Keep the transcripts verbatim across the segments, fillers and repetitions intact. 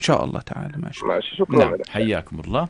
شاء الله تعالى. ماشي ماشي، شكرا نعم لك. حياكم الله.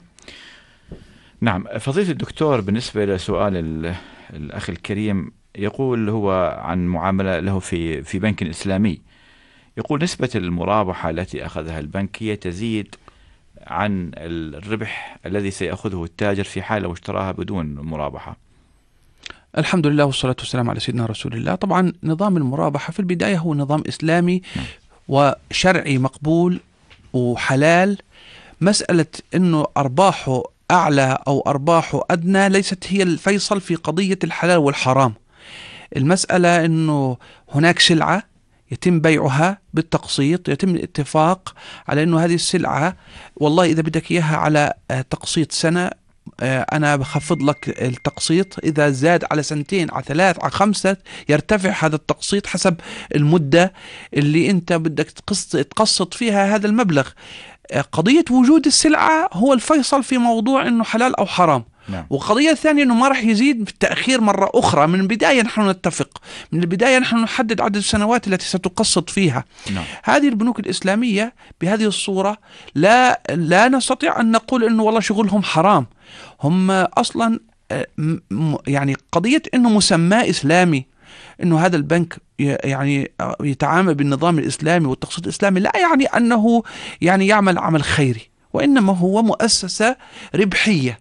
نعم فضيلة الدكتور، بالنسبة لسؤال ال- الأخ الكريم، يقول هو عن معاملة له في في بنك إسلامي، يقول نسبة المرابحة التي أخذها البنك هي تزيد عن الربح الذي سيأخذه التاجر في حال لو اشتراها بدون مرابحة. الحمد لله والصلاة والسلام على سيدنا رسول الله. طبعا نظام المرابحة في البداية هو نظام إسلامي وشرعي مقبول وحلال. مسألة أنه أرباحه أعلى أو أرباحه أدنى ليست هي الفيصل في قضية الحلال والحرام. المسألة أنه هناك سلعة يتم بيعها بالتقسيط، يتم الاتفاق على أنه هذه السلعة والله إذا بدك إياها على تقسيط سنة أنا بخفض لك التقسيط، إذا زاد على سنتين على ثلاث على خمسة يرتفع هذا التقسيط حسب المدة اللي أنت بدك تقسط فيها هذا المبلغ. قضية وجود السلعة هو الفيصل في موضوع أنه حلال أو حرام. نعم. وقضية ثانية أنه ما رح يزيد في التأخير مرة أخرى. من البداية نحن نتفق، من البداية نحن نحدد عدد السنوات التي ستقسط فيها. نعم. هذه البنوك الإسلامية بهذه الصورة لا لا نستطيع أن نقول أنه والله شغلهم حرام. هم أصلا يعني قضية أنه مسمى إسلامي، أنه هذا البنك يعني يتعامل بالنظام الإسلامي والتقسيط الإسلامي، لا يعني أنه يعني يعمل عمل خيري، وإنما هو مؤسسة ربحية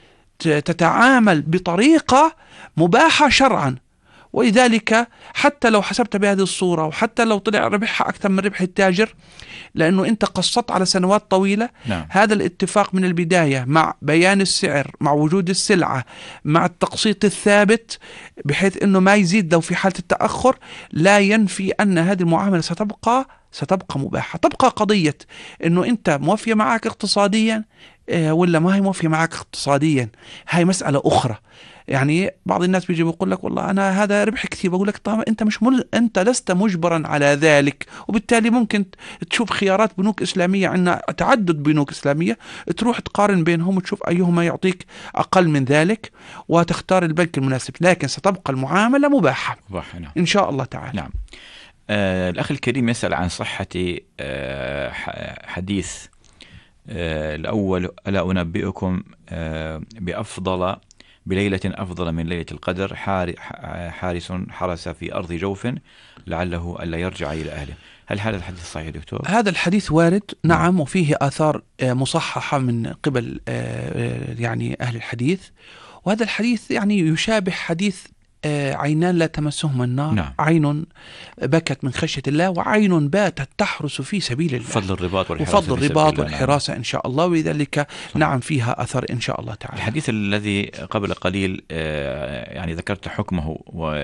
تتعامل بطريقة مباحة شرعا. ولذلك حتى لو حسبت بهذه الصورة وحتى لو طلع ربحها أكثر من ربح التاجر، لأنه أنت قسطت على سنوات طويلة. نعم. هذا الاتفاق من البداية مع بيان السعر، مع وجود السلعة، مع التقسيط الثابت بحيث أنه ما يزيد لو في حالة التأخر، لا ينفي أن هذه المعاملة ستبقى ستبقى مباحة. تبقى قضية أنه أنت موفية معك اقتصاديا ولا ما هي موفية معك اقتصاديا، هاي مسألة أخرى. يعني بعض الناس بيجي بيقول لك والله أنا هذا ربح كثير، بقول لك طبعا أنت مش مل... أنت لست مجبرا على ذلك، وبالتالي ممكن تشوف خيارات بنوك إسلامية، عندنا تعدد بنوك إسلامية، تروح تقارن بينهم وتشوف أيهما يعطيك أقل من ذلك وتختار البنك المناسب، لكن ستبقى المعاملة مباحة مباحة. نعم. إن شاء الله تعالى. نعم. آه الأخ الكريم يسأل عن صحة آه حديث آه الأول: ألا أنبئكم آه بأفضل بليلة أفضل من ليلة القدر، حارس حرس في أرض جوف لعله ألا يرجع إلى أهله. هل هذا الحديث صحيح دكتور؟ هذا الحديث وارد نعم، وفيه آثار مصححة من قبل يعني أهل الحديث. وهذا الحديث يعني يشابه حديث عينان لا تمسهما النار. نعم. عين بكت من خشية الله وعين باتت تحرس في سبيل الله. فضل الرباط والحراسة. وفضل الرباط والحراسة إن شاء الله، ولذلك نعم فيها أثر إن شاء الله تعالى. الحديث الذي قبل قليل يعني ذكرت حكمه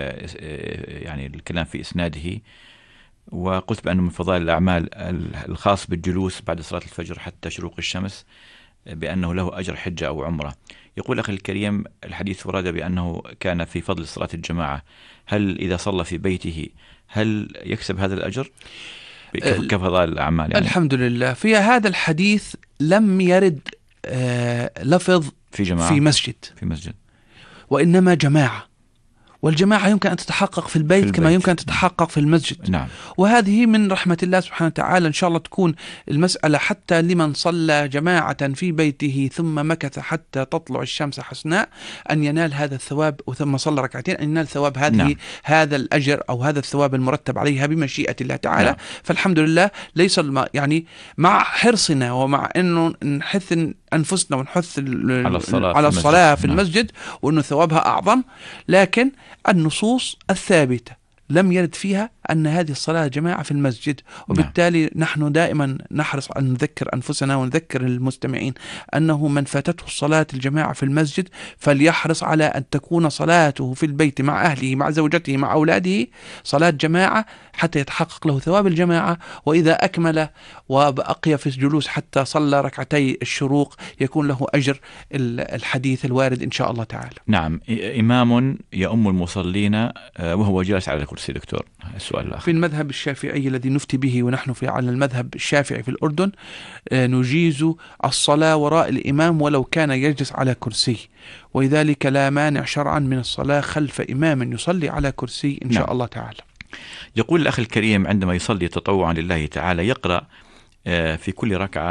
ويعني الكلام في إسناده، وقلت بأنه من فضائل الأعمال الخاص بالجلوس بعد صلاة الفجر حتى شروق الشمس، بأنه له أجر حجة أو عمرة. يقول أخي الكريم الحديث ورد بأنه كان في فضل صلاة الجماعة، هل إذا صلى في بيته هل يكسب هذا الأجر كفضائل الأعمال؟ يعني الحمد لله في هذا الحديث لم يرد آه لفظ في جماعة في مسجد في مسجد وإنما جماعة، والجماعة يمكن أن تتحقق في البيت, في البيت كما يمكن أن تتحقق في المسجد. نعم. وهذه من رحمة الله سبحانه وتعالى. إن شاء الله تكون المسألة حتى لمن صلى جماعة في بيته ثم مكث حتى تطلع الشمس حسناء أن ينال هذا الثواب، وثم صلى ركعتين أن ينال ثواب هذه نعم. هذا الأجر أو هذا الثواب المرتب عليها بمشيئة الله تعالى. نعم. فالحمد لله ليس الم... يعني مع حرصنا ومع أنه نحث أنفسنا ونحث ال... على الصلاة, على في, الصلاة المسجد. في المسجد نعم. وأنه ثوابها أعظم، لكن النصوص الثابتة لم يرد فيها أن هذه الصلاة جماعة في المسجد، وبالتالي نعم. نحن دائما نحرص أن نذكر أنفسنا ونذكر المستمعين أنه من فاتته الصلاة الجماعة في المسجد فليحرص على أن تكون صلاته في البيت مع أهله مع زوجته مع أولاده صلاة جماعة حتى يتحقق له ثواب الجماعة. وإذا أكمل وبقي في الجلوس حتى صلى ركعتي الشروق يكون له أجر الحديث الوارد إن شاء الله تعالى. نعم. إمام يؤم المصلين وهو جالس على الكرسي دكتور، السؤال الآخر. في المذهب الشافعي الذي نفتي به ونحن في على المذهب الشافعي في الأردن نجيز الصلاة وراء الإمام ولو كان يجلس على كرسي، ولذلك لا مانع شرعا من الصلاة خلف إمام يصلي على كرسي إن شاء نعم. الله تعالى. يقول الأخ الكريم عندما يصلي تطوعا لله تعالى يقرأ في كل ركعة